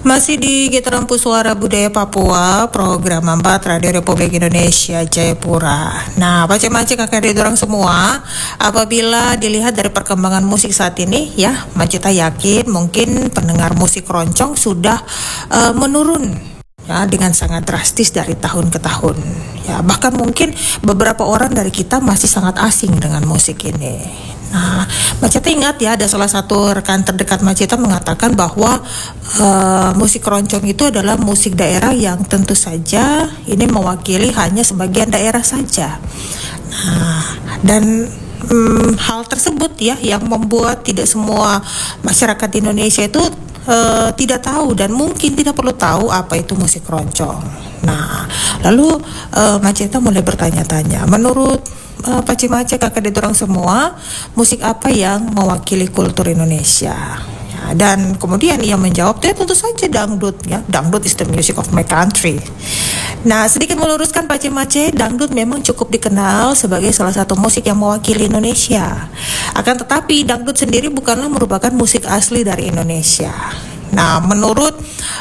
Masih di Getaran Suara Budaya Papua, program 4 Radio Republik Indonesia Jayapura. Nah, Mace-Mace kakak orang semua, apabila dilihat dari perkembangan musik saat ini, ya, Macita yakin mungkin pendengar musik keroncong sudah menurun, ya, dengan sangat drastis dari tahun ke tahun. Ya, bahkan mungkin beberapa orang dari kita masih sangat asing dengan musik ini. Nah, Macita ingat ya, ada salah satu rekan terdekat Macita mengatakan bahwa musik keroncong itu adalah musik daerah yang tentu saja ini mewakili hanya sebagian daerah saja. Nah, dan hal tersebut ya yang membuat tidak semua masyarakat Indonesia itu tidak tahu dan mungkin tidak perlu tahu apa itu musik keroncong. Nah, lalu Macita mulai bertanya-tanya, menurut Paci-Mace kakak orang semua, musik apa yang mewakili kultur Indonesia? Ya, dan kemudian ia menjawab, ya tentu saja dangdut, ya, dangdut is the music of my country. Nah, sedikit meluruskan Paci-Mace, dangdut memang cukup dikenal sebagai salah satu musik yang mewakili Indonesia. Akan tetapi dangdut sendiri bukanlah merupakan musik asli dari Indonesia. Nah, menurut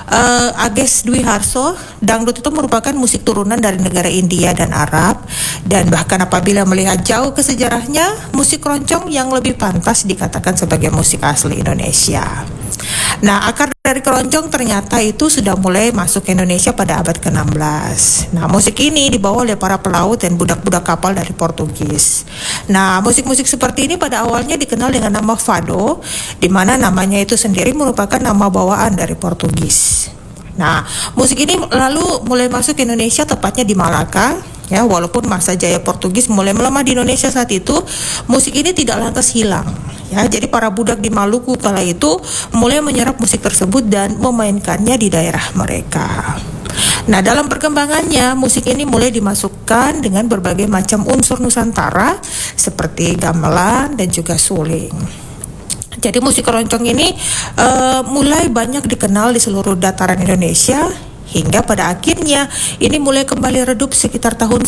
Ages Dwi Harso, dangdut itu merupakan musik turunan dari negara India dan Arab, dan bahkan apabila melihat jauh ke sejarahnya, musik keroncong yang lebih pantas dikatakan sebagai musik asli Indonesia. Nah, akar dari keroncong ternyata itu sudah mulai masuk ke Indonesia pada abad ke-16. Nah, musik ini dibawa oleh para pelaut dan budak-budak kapal dari Portugis. Nah, musik-musik seperti ini pada awalnya dikenal dengan nama fado, di mana namanya itu sendiri merupakan nama bawaan dari Portugis. Nah, musik ini lalu mulai masuk ke Indonesia, tepatnya di Malaka. Ya, walaupun masa jaya Portugis mulai melemah di Indonesia saat itu, musik ini tidak lantas hilang. Ya, jadi para budak di Maluku kala itu mulai menyerap musik tersebut dan memainkannya di daerah mereka. Nah, dalam perkembangannya, musik ini mulai dimasukkan dengan berbagai macam unsur Nusantara seperti gamelan dan juga suling. Jadi musik keroncong ini mulai banyak dikenal di seluruh dataran Indonesia, hingga pada akhirnya ini mulai kembali redup sekitar tahun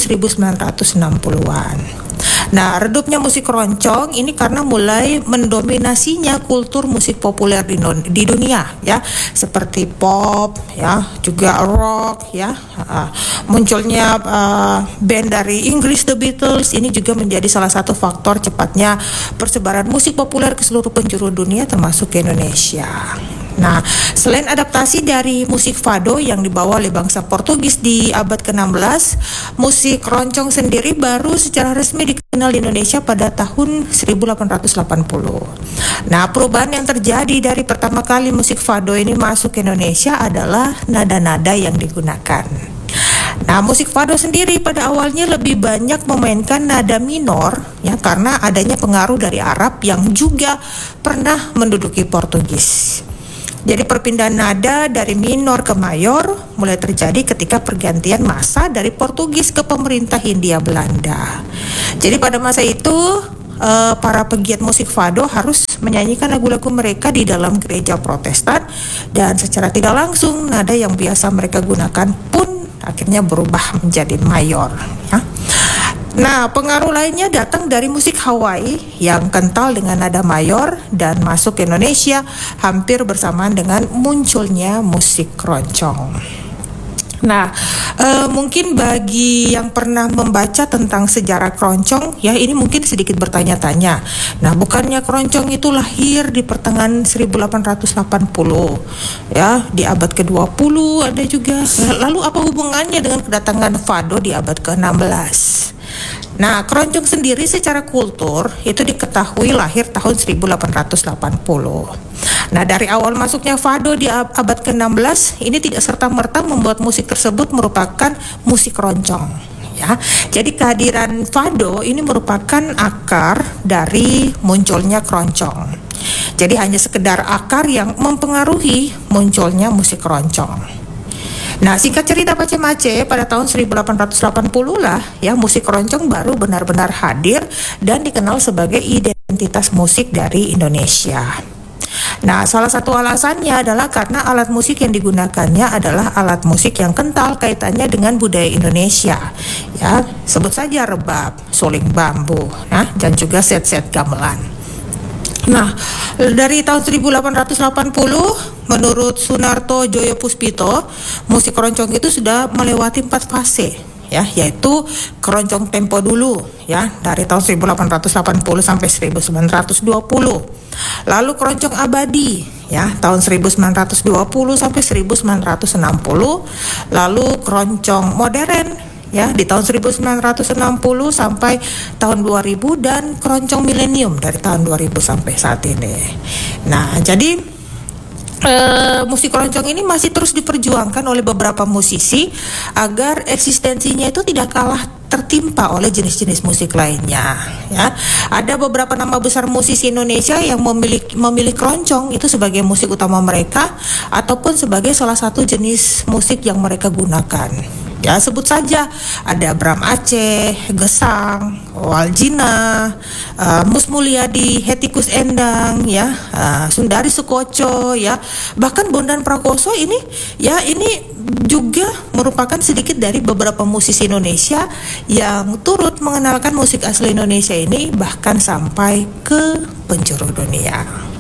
1960-an. Nah, redupnya musik keroncong ini karena mulai mendominasinya kultur musik populer di dunia, ya, seperti pop, ya, juga rock, ya. Munculnya band dari Inggris, The Beatles, ini juga menjadi salah satu faktor cepatnya persebaran musik populer ke seluruh penjuru dunia termasuk ke Indonesia. Nah, selain adaptasi dari musik fado yang dibawa oleh bangsa Portugis di abad ke-16, musik keroncong sendiri baru secara resmi dikenal di Indonesia pada tahun 1880. Nah, perubahan yang terjadi dari pertama kali musik fado ini masuk ke Indonesia adalah nada-nada yang digunakan. Nah, musik fado sendiri pada awalnya lebih banyak memainkan nada minor, ya, karena adanya pengaruh dari Arab yang juga pernah menduduki Portugis. Jadi perpindahan nada dari minor ke mayor mulai terjadi ketika pergantian masa dari Portugis ke pemerintah Hindia Belanda. Jadi pada masa itu para pegiat musik fado harus menyanyikan lagu-lagu mereka di dalam gereja Protestan, dan secara tidak langsung nada yang biasa mereka gunakan pun akhirnya berubah menjadi mayor, ya. Nah, pengaruh lainnya datang dari musik Hawaii yang kental dengan nada mayor dan masuk ke Indonesia hampir bersamaan dengan munculnya musik keroncong. Nah, mungkin bagi yang pernah membaca tentang sejarah keroncong, ya, ini mungkin sedikit bertanya-tanya. Nah, bukannya keroncong itu lahir di pertengahan 1880, ya, di abad ke-20 ada juga. Lalu apa hubungannya dengan kedatangan fado di abad ke-16? Nah, keroncong sendiri secara kultur itu diketahui lahir tahun 1880. Nah, dari awal masuknya fado di abad ke-16 ini tidak serta-merta membuat musik tersebut merupakan musik keroncong, ya. Jadi kehadiran fado ini merupakan akar dari munculnya keroncong. Jadi hanya sekedar akar yang mempengaruhi munculnya musik keroncong. Nah, singkat cerita Pace-Mace, pada tahun 1880 lah, ya, musik keroncong baru benar-benar hadir dan dikenal sebagai identitas musik dari Indonesia. Nah, salah satu alasannya adalah karena alat musik yang digunakannya adalah alat musik yang kental kaitannya dengan budaya Indonesia, ya, sebut saja rebab, suling bambu, dan juga set-set gamelan. Nah, dari tahun 1880 menurut Sunarto Joyo Puspito, musik keroncong itu sudah melewati 4 fase, ya, yaitu keroncong tempo dulu, ya, dari tahun 1880 sampai 1920. Lalu keroncong abadi, ya, tahun 1920 sampai 1960. Lalu keroncong modern, ya, di tahun 1960 sampai tahun 2000, dan keroncong milenium dari tahun 2000 sampai saat ini. Nah, jadi musik keroncong ini masih terus diperjuangkan oleh beberapa musisi agar eksistensinya itu tidak kalah tertimpa oleh jenis-jenis musik lainnya, ya. Ada beberapa nama besar musisi Indonesia yang memilih keroncong itu sebagai musik utama mereka ataupun sebagai salah satu jenis musik yang mereka gunakan. Ya, sebut saja ada Bram Aceh, Gesang, Waljina, Mus Mulyadi, Hettikus Endang, ya, Sundari Sukoco, ya, bahkan Bondan Prakoso ini, ya, ini juga merupakan sedikit dari beberapa musisi Indonesia yang turut mengenalkan musik asli Indonesia ini bahkan sampai ke penjuru dunia.